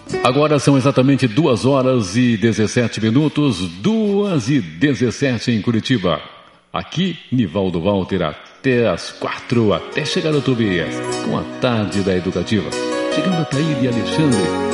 Agora são exatamente 2h17, 2h17 em Curitiba. Aqui, Nivaldo Walter, até às 4, até chegar ao Tobias, com a tarde da Educativa. Chegando a Taíde e Alexandre.